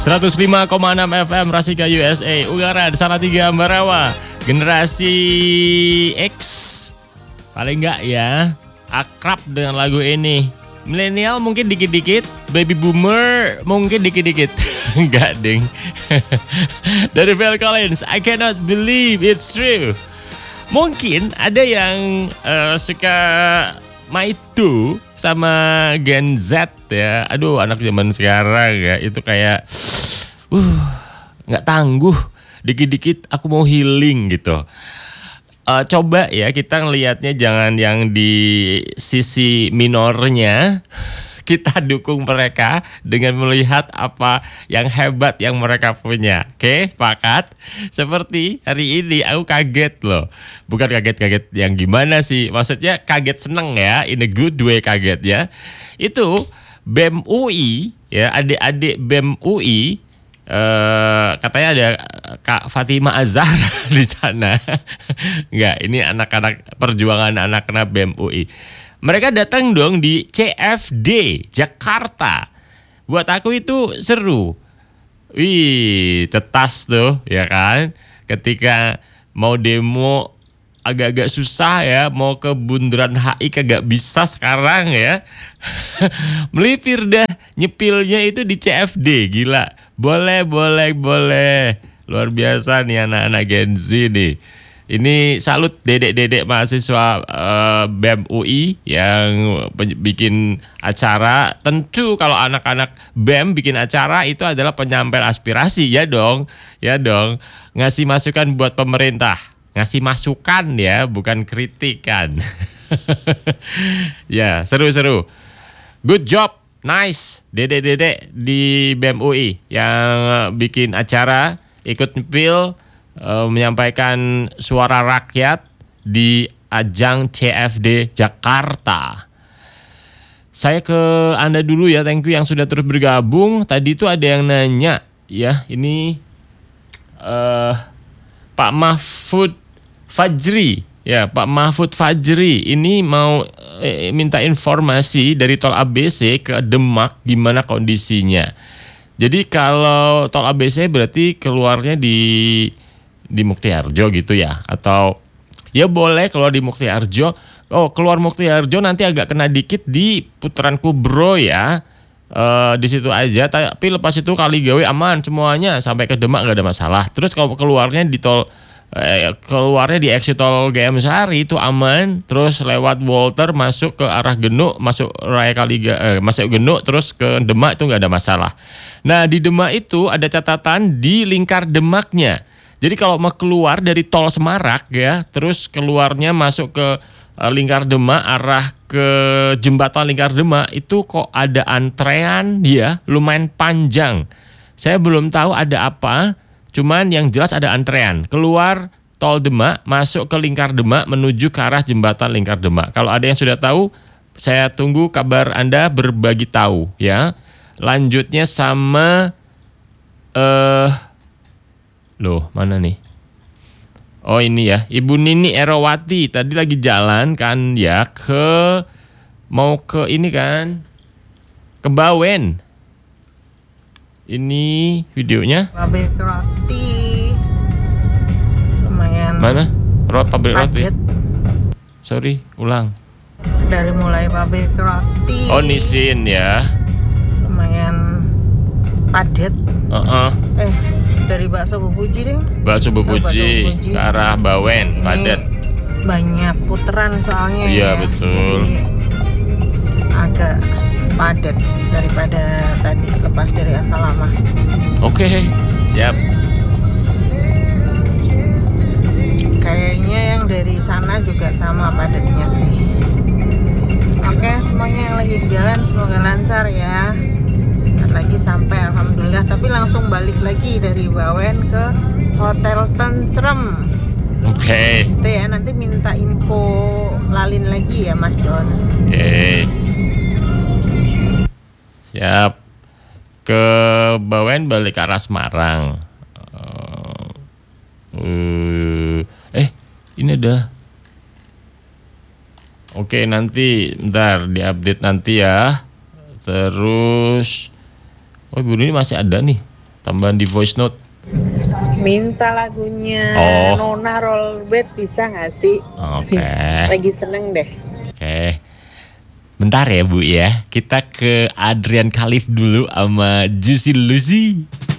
105,6 FM Rasika USA, Ungaran, Salatiga, Ambarawa. Generasi X paling enggak ya akrab dengan lagu ini. Milenial mungkin dikit-dikit, baby boomer mungkin dikit-dikit. Enggak ding. Dari Phil Collins, I cannot believe it's true. Mungkin ada yang suka Maitu sama Gen Z ya. Aduh, anak zaman sekarang ya itu kayak nggak tangguh. Dikit-dikit aku mau healing gitu. Coba ya kita ngelihatnya jangan yang di sisi minornya. Kita dukung mereka dengan melihat apa yang hebat yang mereka punya. Oke, sepakat? Seperti hari ini aku kaget loh. Bukan kaget-kaget yang gimana sih. Maksudnya kaget seneng ya. In a good way kaget ya. Itu BEM UI ya, adik-adik BEM UI. Katanya ada Kak Fatima Azhar di sana. Enggak, ini anak-anak perjuangan anak-anak BEM UI. Mereka datang dong di CFD Jakarta. Buat aku itu seru. Wih, cetas tuh ya kan. Ketika mau demo agak-agak susah ya, mau ke Bundaran HI kagak bisa sekarang ya. Melipir dah, nyepilnya itu di CFD, gila. Boleh. Luar biasa nih anak-anak Gen Z nih. Ini salut dedek-dedek mahasiswa BEM UI yang bikin acara. Tentu kalau anak-anak BEM bikin acara itu adalah penyampaian aspirasi ya dong. Ngasih masukan buat pemerintah. Ngasih masukan ya, bukan kritikan. Ya, seru-seru. Good job, nice. Dedek-dedek di BEM UI yang bikin acara, ikut nyepil, menyampaikan suara rakyat di ajang CFD Jakarta. Saya ke Anda dulu ya, thank you yang sudah terus bergabung. Tadi itu ada yang nanya ya, ini Pak Mahfud Fajri. Ya, Pak Mahfud Fajri ini mau minta informasi dari tol ABC ke Demak gimana kondisinya. Jadi kalau tol ABC berarti keluarnya di Muktiharjo gitu ya, atau ya boleh keluar di Muktiharjo. Oh, keluar Muktiharjo nanti agak kena dikit di Putaran Kubro ya. Di situ aja, tapi lepas itu Kaligawe aman semuanya sampai ke Demak nggak ada masalah. Terus kalau keluarnya di tol keluarnya di exit tol GM Sari itu aman, terus lewat Walter masuk ke arah Genuk, masuk Raya masuk Genuk terus ke Demak itu nggak ada masalah. Nah, di Demak itu ada catatan di lingkar Demaknya. Jadi kalau mau keluar dari tol Semarak ya, terus keluarnya masuk ke lingkar Demak arah ke jembatan lingkar Demak itu kok ada antrean ya, lumayan panjang. Saya belum tahu ada apa, cuman yang jelas ada antrean. Keluar tol Demak, masuk ke lingkar Demak menuju ke arah jembatan lingkar Demak. Kalau ada yang sudah tahu, saya tunggu kabar Anda berbagi tahu ya. Lanjutnya sama loh, mana nih? Oh, ini ya, Ibu Nini Erowati tadi lagi jalan kan ya mau ke ini kan, ke Bawen. Ini videonya. Pabrik roti. Lumayan. Mana? Pabrik roti. Sorry, ulang. Dari mulai pabrik roti. Oh, Nissin ya. Lumayan padat. Dari bakso Bubuji deh. Bakso Bubuji ke arah Bawen, padat. Banyak puteran soalnya. Iya, ya. betul. Jadi agak padat daripada tadi lepas dari Asalama. Oke, siap. Kayaknya yang dari sana juga sama padatnya sih. Oke, semuanya yang lagi di jalan semoga lancar ya. Lagi sampai alhamdulillah, tapi langsung balik lagi dari Bawen ke Hotel Tentrem. Oke. Itu ya, nanti minta info lalin lagi ya Mas Don. Oke. Siap. Ke Bawen balik ke arah Semarang. Ini ada. Oke, nanti bentar diupdate nanti ya. Terus Ibu ini masih ada nih. Tambahan di voice note. Minta lagunya Oh. Nona Rollbet bisa nggak sih? Oke. Lagi seneng deh. Oke. Bentar ya Bu ya. Kita ke Adrian Khalif dulu sama Juicy Lucy.